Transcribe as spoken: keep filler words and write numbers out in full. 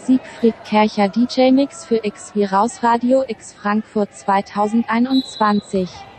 Siegfried Kercher D J Mix für X wie Raus Radio X Frankfurt zweitausendeinundzwanzig.